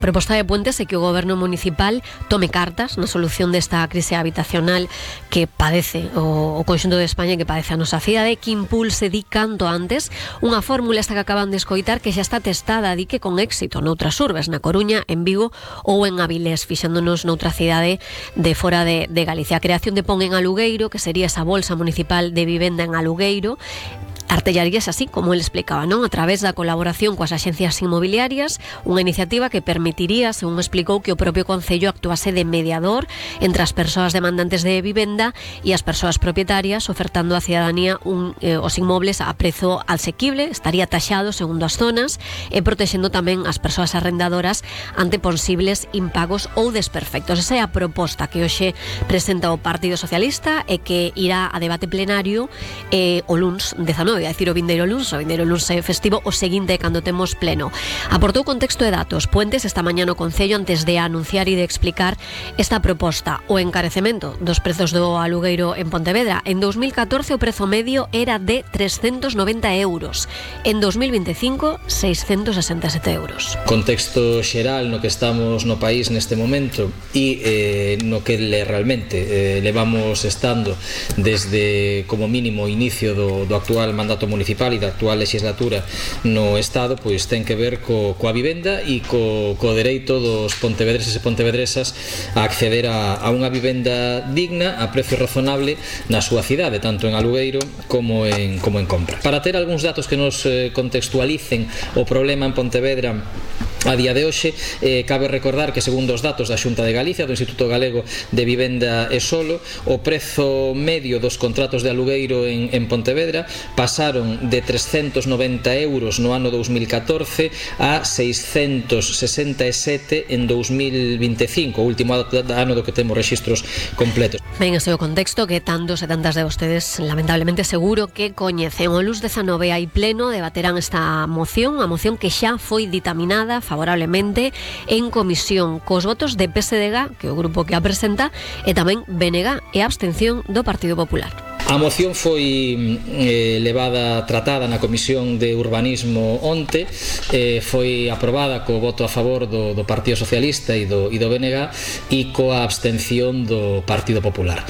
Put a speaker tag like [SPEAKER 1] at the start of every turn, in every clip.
[SPEAKER 1] Proposta de Puentes é que o goberno municipal tome cartas na solución desta crise habitacional que padece o conxunto de España, que padece a nosa cidade, que impulse, di canto antes, unha fórmula esta que acaban de escoitar que xa está testada, di que con éxito noutras urbes, na Coruña, en Vigo ou en Avilés, fixándonos noutra cidade de fora de Galicia. A creación de Pon en Alugueiro, que sería esa bolsa municipal de vivenda en alugueiro, artellarías así, como ele explicaba, non? A través da colaboración coas axencias inmobiliarias, unha iniciativa que permitiría, según explicou, que o propio Concello actuase de mediador entre as persoas demandantes de vivenda e as persoas propietarias, ofertando á cidadanía os inmobles a prezo asequible, estaría taxado segundo as zonas e protexendo tamén as persoas arrendadoras ante posibles impagos ou desperfectos. Esa é a proposta que hoxe presenta o Partido Socialista e que irá a debate plenario o luns 19, a dicir o vindeiro luns festivo, o seguinte cando temos pleno. Aportou contexto e datos Puentes esta mañá no Concello antes de anunciar e de explicar esta proposta. O encarecemento dos prezos do alugueiro en Pontevedra. En 2014 o prezo medio era de 390 euros. En 2025, 667 euros.
[SPEAKER 2] Contexto xeral no que estamos no país neste momento e no que realmente levamos estando desde como mínimo o inicio do actual mandato municipal e da actual legislatura no Estado, pois ten que ver coa vivenda e co dereito dos pontevedreses e pontevedresas a acceder a unha vivenda digna a precio razonable na súa cidade, tanto en alugueiro como en compra. Para ter algúns datos que nos contextualicen o problema en Pontevedra a día de hoxe, cabe recordar que segundo os datos da Xunta de Galicia, do Instituto Galego de Vivenda e Solo, o prezo medio dos contratos de alugueiro en Pontevedra pasaron de 390 euros no ano 2014 a 667 en 2025, o último ano do que temos rexistros completos.
[SPEAKER 1] Ben, ese é o contexto que tantos e tantas de vostedes lamentablemente seguro que coñecen. O luns 19 hai pleno, debaterán esta moción, a moción que xa foi ditaminada favorablemente en comisión cos votos de PSDG, que é o grupo que a presenta, e tamén BNG e a abstención do Partido Popular.
[SPEAKER 2] A moción foi tratada na Comisión de Urbanismo onte, foi aprobada co voto a favor do Partido Socialista e do BNG e coa abstención do Partido Popular.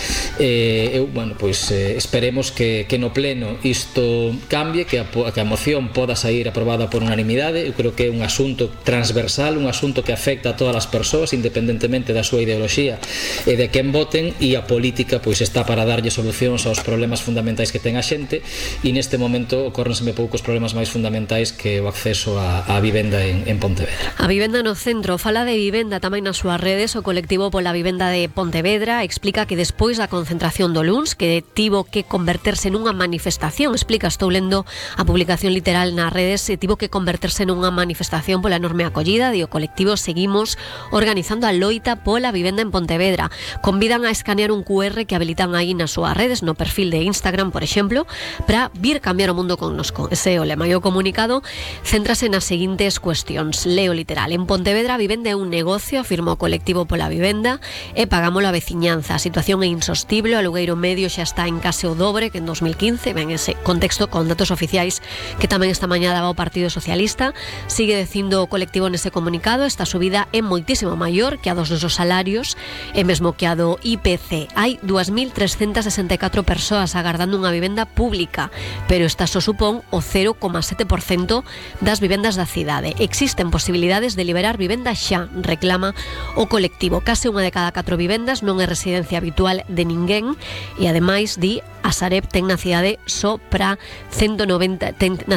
[SPEAKER 2] Esperemos que no pleno isto cambie, que a moción poda sair aprobada por unanimidade. Eu creo que é un asunto transversal, un asunto que afecta a todas as persoas independentemente da súa ideoloxía e de quen voten, e a política pois está para darlle solucións aos problemas fundamentais que ten a xente, e neste momento ocórrenseme poucos problemas máis fundamentais que o acceso á vivenda en Pontevedra.
[SPEAKER 1] A vivenda no centro, fala de vivenda tamén nas súas redes. O colectivo pola vivenda de Pontevedra explica que despois da concentración do luns, que tivo que converterse nunha manifestación, estou lendo a publicación literal nas redes, tivo que converterse nunha manifestación pola enorme acollida, e o colectivo seguimos organizando a loita pola vivenda en Pontevedra. Convidan a escanear un QR que habilitan aí nas súas redes, no perfil de Instagram, por exemplo, para vir cambiar o mundo connosco. Ese é o lema. E o comunicado céntrase nas seguintes cuestións. Leo literal. En Pontevedra a vivenda é un negocio, afirma o colectivo pola vivenda, e pagámolo a veciñanza. A situación é insostible, o alugueiro medio xa está en case o dobre que en 2015. Ben, ese contexto con datos oficiais que tamén esta mañá daba o Partido Socialista. Sigue dicindo o colectivo nese comunicado, esta subida é moitísimo maior que a dos nosos salarios e mesmo que a do IPC. Hai 2.364 persoas agardando unha vivenda pública, pero esta só supón o 0,7% das vivendas da cidade. Existen posibilidades de liberar vivenda xa, reclama o colectivo. Case unha de cada 4 vivendas non é residencia habitual de ninguén e ademais di a Sareb ten na cidade para 190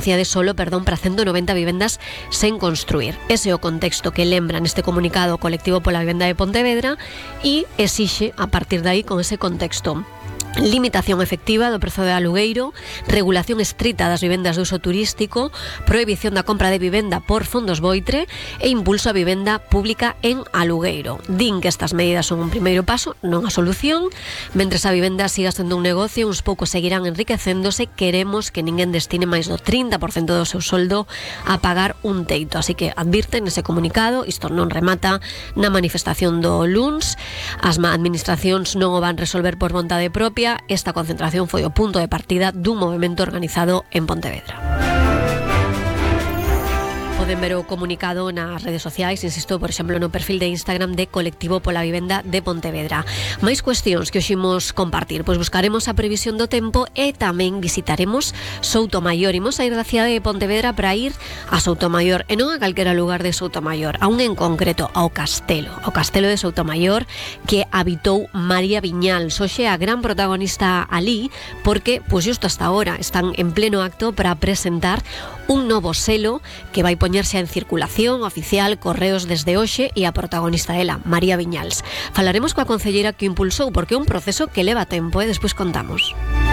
[SPEAKER 1] vivendas sen construir. Ese é o contexto que lembra neste comunicado o colectivo pola vivenda de Pontevedra e exixe a partir de aí, con ese contexto, limitación efectiva do prezo de alugueiro, regulación estrita das vivendas de uso turístico, prohibición da compra de vivenda por fondos voitre e impulso a vivenda pública en alugueiro. Din que estas medidas son un primeiro paso, non a solución. Mentres a vivenda siga sendo un negocio, uns poucos seguirán enriquecéndose. Queremos que ninguén destine máis do 30% do seu soldo a pagar un teito. Así que advirten nese comunicado, isto non remata na manifestación do luns, as administracións non o van resolver por vontade propia. Esta concentración foi o punto de partida dun movemento organizado en Pontevedra. poden ver o comunicado nas redes sociais, insisto, por exemplo, no perfil de Instagram de Colectivo pola Vivenda de Pontevedra. Máis cuestións que hoximos compartir, pois buscaremos a previsión do tempo e tamén visitaremos Soutomaior. Imos a ir da cidade de Pontevedra para ir a Soutomaior, e non a calquera lugar de Soutomaior, a un en concreto, ao Castelo de Soutomaior, que habitou María Viñals. Hoxe a gran protagonista alí, porque, pois xusto hasta ahora, están en pleno acto para presentar un novo selo que vai poñerse en circulación oficial Correos desde hoxe, e a protagonista dela, María Viñals. Falaremos coa concelleira que o impulsou, porque é un proceso que leva tempo, e despois contamos.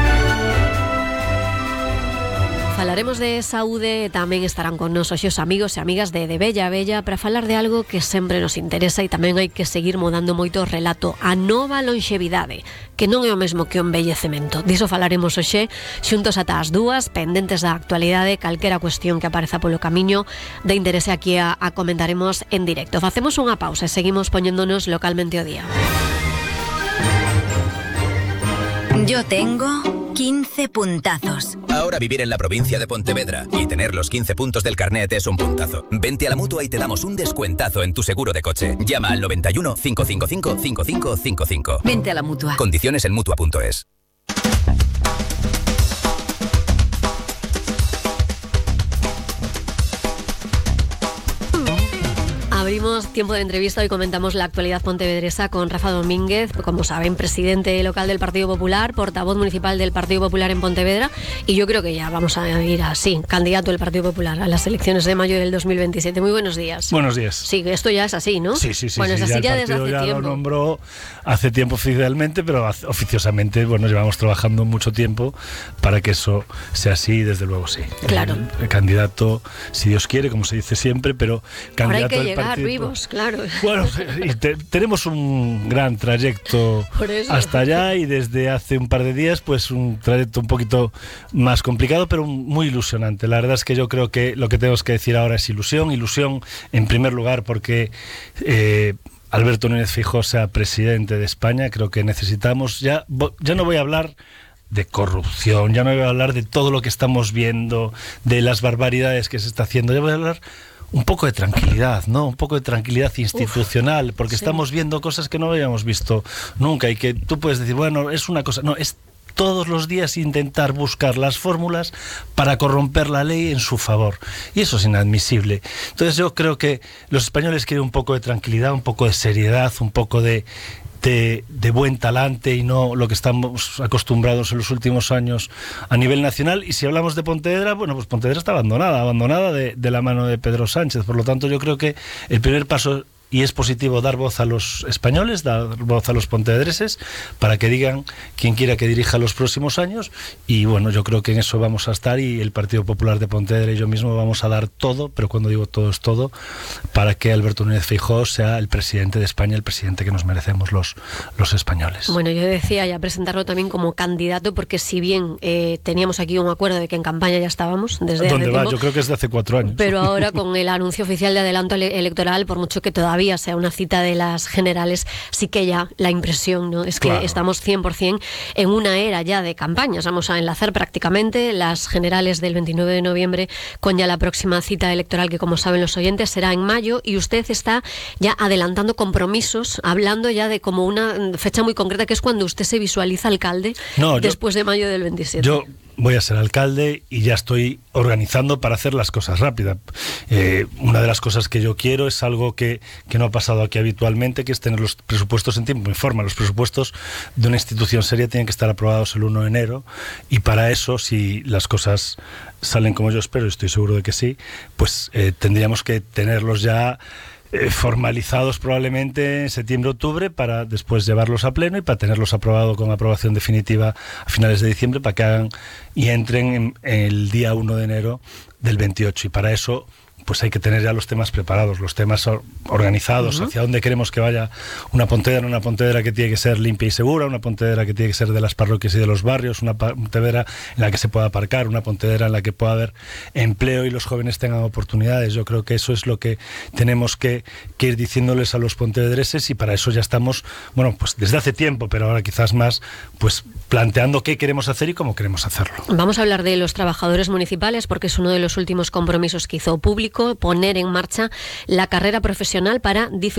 [SPEAKER 1] Falaremos de saúde, tamén estarán con nos hoxe os amigos e amigas de Bella a Bella para falar de algo que sempre nos interesa, e tamén hai que seguir mudando moito o relato, a nova lonxevidade, que non é o mesmo que o envellecemento. Diso falaremos hoxe, xuntos ata as 2, pendentes da actualidade, calquera cuestión que apareza polo camiño de interese aquí a comentaremos en directo. Facemos unha pausa e seguimos poñéndonos localmente o día.
[SPEAKER 3] Yo tengo 15 puntazos.
[SPEAKER 4] Ahora vivir en la provincia de Pontevedra y tener los 15 puntos del carnet es un puntazo. Vente a la Mutua y te damos un descuentazo en tu seguro de coche. Llama al 91 555 5555.
[SPEAKER 3] Vente a la Mutua.
[SPEAKER 4] Condiciones en Mutua.es.
[SPEAKER 1] Abrimos tiempo de entrevista y comentamos la actualidad pontevedresa con Rafa Domínguez, como saben, presidente local del Partido Popular, portavoz municipal del Partido Popular en Pontevedra, y yo creo que ya vamos a ir así, candidato del Partido Popular a las elecciones de mayo del 2027. Muy buenos días.
[SPEAKER 5] Buenos días.
[SPEAKER 1] Sí, esto ya es así, ¿no?
[SPEAKER 5] Sí.
[SPEAKER 1] Bueno, es así
[SPEAKER 5] ya
[SPEAKER 1] desde hace
[SPEAKER 5] ya
[SPEAKER 1] tiempo.
[SPEAKER 5] Lo nombró hace tiempo oficialmente, pero oficiosamente, bueno, llevamos trabajando mucho tiempo para que eso sea así, desde luego sí.
[SPEAKER 1] Claro.
[SPEAKER 5] El candidato, si Dios quiere, como se dice siempre, pero candidato
[SPEAKER 1] ahora hay que
[SPEAKER 5] del
[SPEAKER 1] llegar
[SPEAKER 5] partido,
[SPEAKER 1] vivos, claro.
[SPEAKER 5] Bueno, tenemos un gran trayecto hasta allá, y desde hace un par de días, pues un trayecto un poquito más complicado, pero muy ilusionante. La verdad es que yo creo que lo que tenemos que decir ahora es ilusión en primer lugar porque Alberto Núñez Feijóo sea presidente de España. Creo que necesitamos, ya no voy a hablar de corrupción, ya no voy a hablar de todo lo que estamos viendo, de las barbaridades que se está haciendo, ya voy a hablar un poco de tranquilidad, ¿no? Un poco de tranquilidad institucional, porque estamos viendo cosas que no habíamos visto nunca, y que tú puedes decir, bueno, es una cosa, no, es todos los días intentar buscar las fórmulas para corromper la ley en su favor, y eso es inadmisible. Entonces yo creo que los españoles quieren un poco de tranquilidad, un poco de seriedad, un poco de buen talante, y no lo que estamos acostumbrados en los últimos años a nivel nacional. Y si hablamos de Pontevedra, bueno, pues Pontevedra está abandonada de la mano de Pedro Sánchez. Por lo tanto, yo creo que el primer paso, y es positivo, dar voz a los españoles, dar voz a los pontevedreses, para que digan quién quiera que dirija los próximos años. Y bueno, yo creo que en eso vamos a estar, y el Partido Popular de Pontevedra y yo mismo vamos a dar todo, pero cuando digo todo es todo, para que Alberto Núñez Feijóo sea el presidente de España, el presidente que nos merecemos los españoles.
[SPEAKER 1] Bueno, yo decía ya presentarlo también como candidato, porque si bien teníamos aquí un acuerdo de que en campaña ya estábamos desde
[SPEAKER 5] ¿Dónde
[SPEAKER 1] hace
[SPEAKER 5] va?
[SPEAKER 1] tiempo,
[SPEAKER 5] yo creo que es de hace 4 años.
[SPEAKER 1] pero ahora con el anuncio oficial de adelanto electoral, por mucho que todavía sea una cita de las generales, sí que ya la impresión, ¿no?, es que
[SPEAKER 5] claro,
[SPEAKER 1] estamos 100% en una era ya de campañas. Vamos a enlazar prácticamente las generales del 29 de noviembre con ya la próxima cita electoral, que, como saben los oyentes, será en mayo, y usted está ya adelantando compromisos, hablando ya de como una fecha muy concreta, que es cuando usted se visualiza alcalde después de mayo del 27.
[SPEAKER 5] Yo voy a ser alcalde y ya estoy organizando para hacer las cosas rápidas. Una de las cosas que yo quiero es algo que no ha pasado aquí habitualmente, que es tener los presupuestos en tiempo y forma. Los presupuestos de una institución seria tienen que estar aprobados el 1 de enero, y para eso, si las cosas salen como yo espero, y estoy seguro de que sí, pues tendríamos que tenerlos ya formalizados probablemente en septiembre-octubre, para después llevarlos a pleno y para tenerlos aprobado con aprobación definitiva a finales de diciembre, para que hagan y entren en el día 1 de enero del 28. Y para eso pues hay que tener ya los temas preparados, los temas organizados, hacia dónde queremos que vaya una Pontevedra que tiene que ser limpia y segura, una Pontevedra que tiene que ser de las parroquias y de los barrios, una Pontevedra en la que se pueda aparcar, una Pontevedra en la que pueda haber empleo y los jóvenes tengan oportunidades. Yo creo que eso es lo que tenemos que ir diciéndoles a los pontevedreses, y para eso ya estamos, bueno, pues desde hace tiempo, pero ahora quizás más, pues planteando qué queremos hacer y cómo queremos hacerlo.
[SPEAKER 1] Vamos a hablar de los trabajadores municipales, porque es uno de los últimos compromisos que hizo público. poner en marcha la carrera profesional para